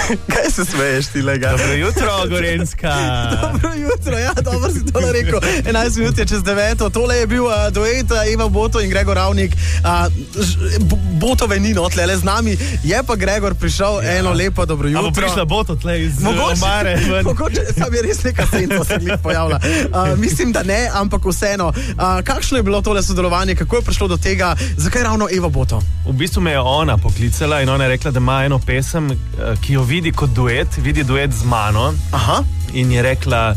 Kaj se smeješ ti, lega? Dobro jutro, Gorenjska. Dobro jutro, ja, dobro si to rekel. 11 minut je čez 9. Tole je bil duet Eva Boto in Gregor Ravnik. Botove ni tlele z nami, je pa Gregor prišel, eno lepo dobro jutro. Bo prišla Boto tle iz omare. Mogoče, sam je res neka senca se glih pojavila. Mislim, da ne, ampak vseeno. Kakšno je bilo tole sodelovanje, kako je prišlo do tega, zakaj ravno Eva Boto? V bistvu me je ona poklicala in ona je rekla, da ima eno pesem, ki jo vidi kot duet, vidi duet z mano. Aha. In je rekla,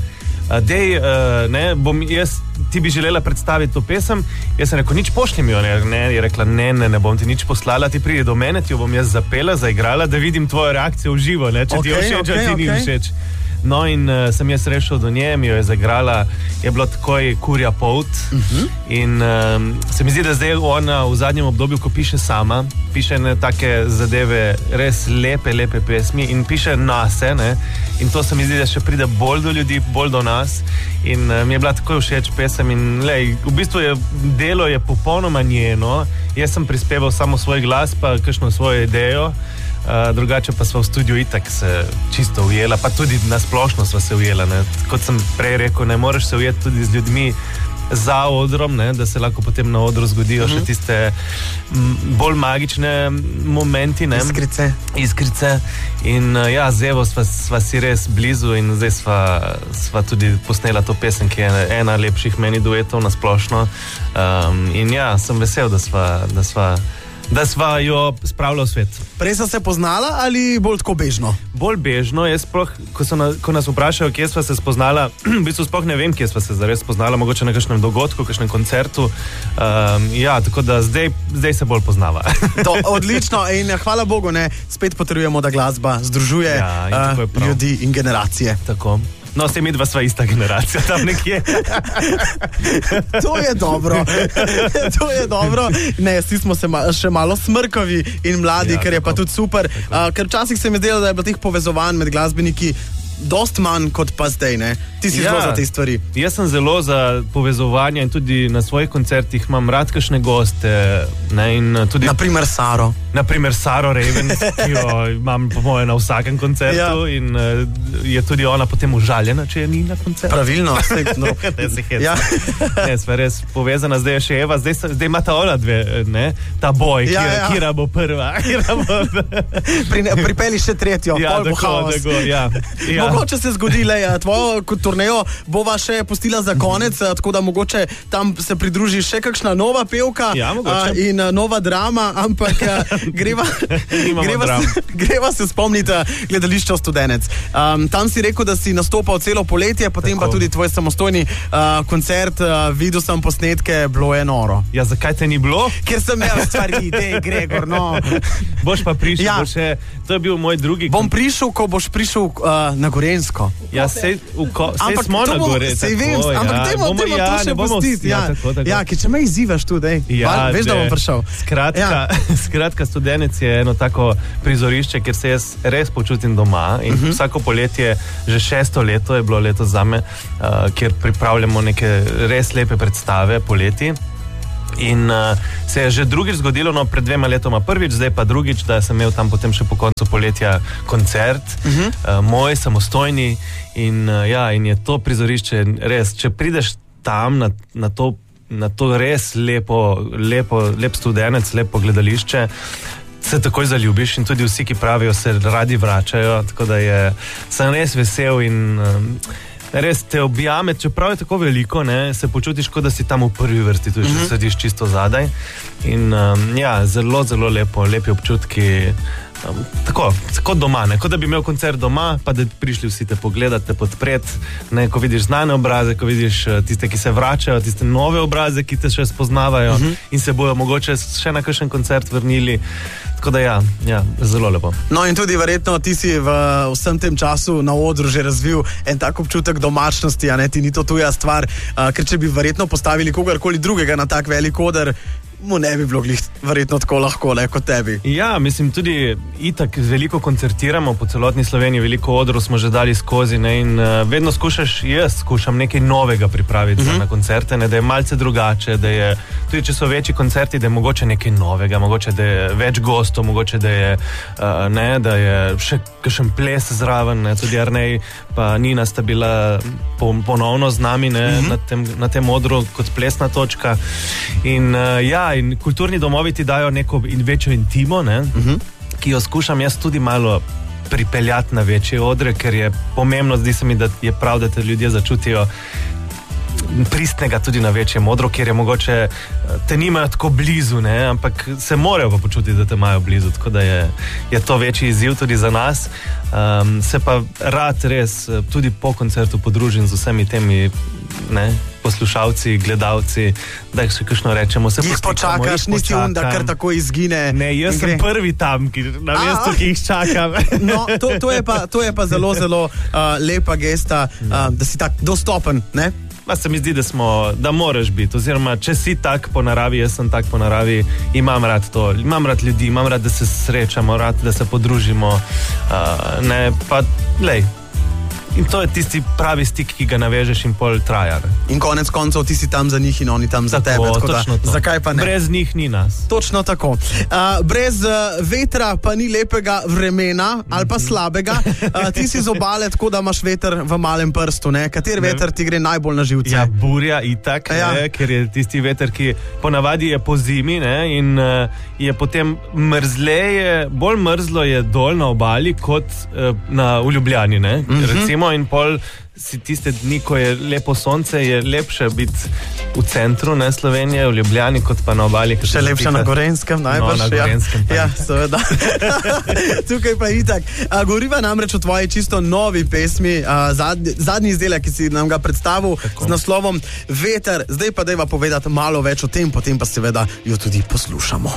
ti bi želela predstaviti to pesem. Jaz sem rekel, nič pošlji mi jo. Je rekla, ne bom ti nič poslala, ti pridi do mene, ti jo bom jaz zapela, zaigrala, da vidim tvojo reakcijo v živo, ne? Če ti je všeč, ali ti ni všeč. No in sem jaz rešil do nje, mi jo je zaigrala, je bilo takoj kurja polt. In se mi zdi, da zdaj ona v zadnjem obdobju, ko piše sama, piše ne take zadeve, res lepe pesmi in piše nase, ne? In to se mi zdi, da še pride bolj do ljudi, bolj do nas. In mi je bila takoj všeč pesem in lej, v bistvu delo je popolnoma njeno, jaz sem prispeval samo svoj glas, pa kakšno svojo idejo. Drugače pa sva v studiu itak se čisto ujela, pa tudi nasplošno sva se ujela, ne? Kot sem prej rekel, ne moreš se ujeti tudi z ljudmi za odrom, ne? Da se lahko potem na odru zgodijo še tiste bolj magične momenti, ne? Iskrice. In ja, z Evo sva si res blizu in zdaj sva tudi posnela to pesem, ki je ena lepših meni duetov nasplošno. In ja, sem vesel, da sva jo spravila v svet. Prej sta se poznala ali bolj tako bežno? Bolj bežno, jaz sploh, ko nas vprašajo, kje sva se spoznala, v bistvu sploh ne vem, kje sva se zares spoznala, mogoče na kakšnem dogodku, kakšnem koncertu. Ja, tako da zdaj se bolj poznava. Odlično in hvala Bogu, ne, spet potrjujemo, da glasba združuje ljudi in generacije. Tako. No, vse mi dva sva ista generacija, tam nekje. To je dobro. Ne, vsi smo se še malo smrkavi in mladi, ker je pa tudi super. Ker včasih se mi zdelo, da je bilo teh povezovanj med glasbeniki dost manj kot pa zdaj, ne? Ti si zelo za te stvari. Jaz sem zelo za povezovanje in tudi na svojih koncertih imam rad kakšne goste, ne, in tudi... Naprimer Saro Ravens, ki jo imam po moje na vsakem koncertu in je tudi ona potem užaljena, če je ni na koncertu. Pravilno. Ne, sva res povezana, zdaj je še Eva, zdaj ima ta ona dve, ne, ta boj, kira bo prva. Pripeli še tretjo, pol bo haos. Mogoče se zgodi, tvojo turnejo bova še pustila za konec, tako da mogoče tam se pridruži še kakšna nova pevka in nova drama, ampak greva se spomniti gledališča Studenec. Tam si rekel, da si nastopal celo poletje, potem pa tudi tvoj samostojni koncert, videl sem posnetke, bilo je noro. Ja, zakaj te ni bilo? Ker sem imel stvari, Gregor, no. Boš pa prišel, to je bil moj drugi... Bom prišel, ko boš prišel na Gorenjsko. Ja, sej smo na Gore. Sej vem, ampak dajmo to še pustiti. Ja, ki če me izzivaš tu, veš, da bom prišel. Skratka, Studenec je eno tako prizorišče, kjer se jaz res počutim doma in vsako poletje, že 6. leto je bilo leto zame, kjer pripravljamo neke res lepe predstave poleti. In se je že drugič zgodilo, no pred 2 letoma prvič, zdaj pa drugič, da sem imel tam potem še po koncu poletja koncert, moj samostojni in je to prizorišče res, če prideš tam na to res lep Studenec, lepo gledališče, se takoj zaljubiš in tudi vsi, ki pravijo, se radi vračajo, tako da sem res vesel in res te objame, čeprav je tako veliko, ne, se počutiš, kot da si tam v prvi vrsti, tudi če sediš čisto zadaj. In zelo, zelo lepi občutki, tako doma, ne, kot da bi imel koncert doma, pa da prišli vsi te pogledati, te podpreti, ne, ko vidiš znane obraze, ko vidiš tiste, ki se vračajo, tiste nove obraze, ki te še spoznavajo in se bojo mogoče še na kakšen koncert vrnili. Tako da zelo lepo. No in tudi verjetno ti si v vsem tem času na odru že razvil en tak občutek domačnosti, a ne, ti ni to tuja stvar, ker če bi verjetno postavili kogarkoli drugega na tak velik oder, mu ne bi bilo verjetno tako lahko, ne, kot tebi. Ja, mislim, tudi itak veliko koncertiramo po celotni Sloveniji, veliko odrov smo že dali skozi, ne, in vedno skušam nekaj novega pripraviti na koncerte, ne, da je malce drugače, da je, tudi če so večji koncerti, da je mogoče nekaj novega, mogoče da je več gostov, mogoče da je, da je še kakšen ples zraven, ne, tudi Arnej pa Nina sta bila ponovno z nami, ne, na tem odru kot plesna točka. In in kulturni domovi ti dajo neko večjo intimo, ne, ki jo skušam jaz tudi malo pripeljati na večje odre, ker je pomembno, zdi se mi, da je prav, da te ljudje začutijo pristnega tudi na večjem odru, kjer je mogoče te nimajo tako blizu, ne, ampak se morajo pa počutiti, da te imajo blizu, tako da je to večji izziv tudi za nas. Se pa rad res tudi po koncertu podružim z vsemi temi, ne, poslušalci, gledalci, da še kakšno rečemo. Jih počakaš, nisi un, da kar tako izgine. Ne, jaz sem prvi tam, na mestu, ki jih čakam. No, to je pa zelo, zelo lepa gesta, da si tak dostopen, ne? Pa se mi zdi, da moraš biti, oziroma če si tak po naravi, jaz sem tak po naravi, imam rad to, imam rad ljudi, imam rad, da se srečamo, rad, da se podružimo, ne, pa, lej. In to je tisti pravi stik, ki ga navežeš in pol traja. In konec koncev ti si tam za njih in oni tam za tebe. Točno to. Zakaj pa ne? Brez njih ni nas. Točno tako. Brez vetra pa ni lepega vremena ali pa slabega. Ti si z obale, tako da imaš veter v malem prstu. Ne? Kater veter ti gre najbolj na živce? Ja, burja itak, ne? Ker je tisti veter, ki ponavadi je po zimi, ne? In je potem mrzleje, bolj mrzlo je dol na obali kot v Ljubljani. Ne? Recimo, in pol si tiste dni, ko je lepo sonce, je lepše biti v centru, ne, Slovenije, v Ljubljani, kot pa na obali. Še lepše na Gorenskem, najbrž. No, na Gorenskem. Ja, seveda. Tukaj pa itak. Govoriva namreč o tvoji čisto novi pesmi, zadnji izdelek, ki si nam ga predstavil z naslovom Veter. Zdaj pa dajva povedati malo več o tem, potem pa seveda jo tudi poslušamo.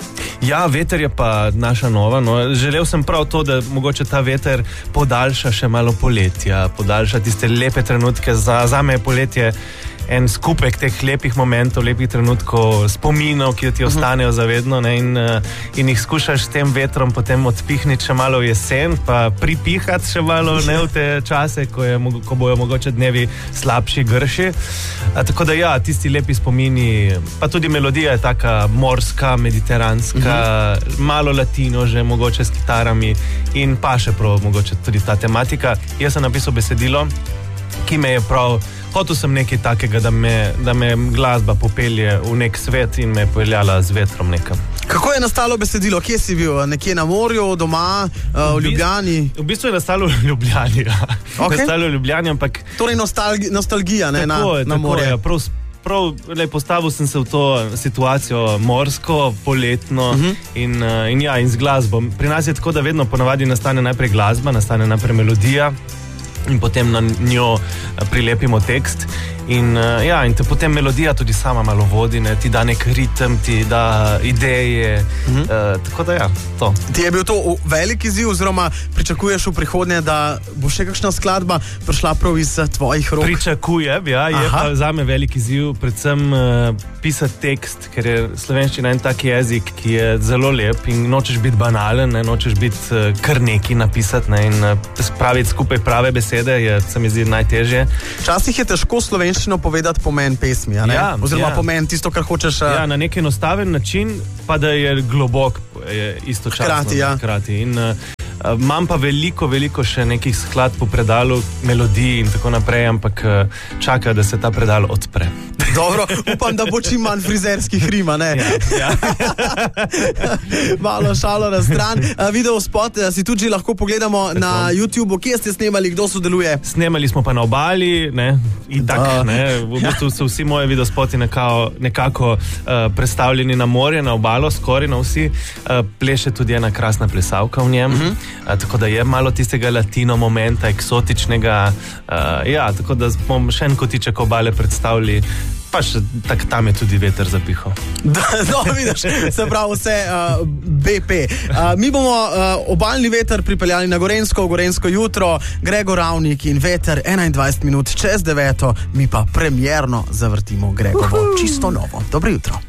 Ja, veter je pa naša nova. No. Želel sem prav to, da mogoče ta veter podaljša še malo poletja, podaljša tiste lepe trenutke. Za me je poletje en skupek teh lepih momentov, lepih trenutkov, spominov, ki ti ostanejo zavedno, ne, in jih skušaš s tem vetrom potem odpihniti še malo v jesen, pa pripihati še malo, ne, v te čase, ko bojo mogoče dnevi slabši, grši. Tako da ja, tisti lepi spomini, pa tudi melodija je taka morska, mediteranska, malo latino že, mogoče s kitarami, in pa še prav mogoče tudi ta tematika. Jaz sem napisal besedilo, ki me je prav, hotel sem nekaj takega, da me glasba popelje v nek svet in me je peljala z vetrom nekam. Kako je nastalo besedilo? Kje si bil? Nekje na morju, doma, v Ljubljani? V bistvu je nastalo v Ljubljani, ja. Okay. Nastalo v Ljubljani, ampak... Torej nostalgija, ne, na morje. Ja, prav postavil sem se v to situacijo morsko, poletno in z glasbo. Pri nas je tako, da vedno ponavadi nastane najprej glasba, nastane najprej melodija, in potem na njo prilepimo tekst in te potem melodija tudi sama malo vodi, ne? Ti da nek ritem, ti da ideje, tako da ja, to. Ti je bil to velik izziv, oziroma pričakuješ v prihodnje, da bo še kakšna skladba prišla prav iz tvojih rok? Pričakujem, ja, je pa zame velik izziv, predvsem pisati tekst, ker je slovenščina en tak jezik, ki je zelo lep in nočeš biti banalen, ne? Nočeš biti kar neki napisati, ne? In spraviti skupaj prave besede je, se mi zdi, najtežje. Včasih je težko slovenščino povedati pomen pesmi, a ne? Ja, oziroma pomen tisto, kar hočeš... Ja, na nek enostaven način, pa da je globok, je istočasno. Hkrati. In imam pa veliko še nekih skladb po predalu, melodij in tako naprej, ampak čakajo, da se ta predal odpre. Dobro, upam, da bo čim manj frizerskih rima, ne? Ja. Malo šalo na stran. Video spot si tudi lahko pogledamo na YouTubeu. Kje ste snemali, kdo sodeluje? Snemali smo pa na obali, ne? Itak, ne? V bistvu so vsi moji videospoti nekako predstavljeni na morje, na obalo, skoraj na vsi. Pleše tudi ena krasna plesavka v njem. Tako da je malo tistega latino momenta, eksotičnega. Tako da bomo še en kotiček obale predstavili. Pa še tam je tudi veter zapihal. No, vidiš, se pravi vse BP. Mi bomo obalni veter pripeljali na Gorensko jutro, Gregor Ravnik in veter 21 minut čez 9, mi pa premierno zavrtimo Gregovo čisto novo. Dobro jutro.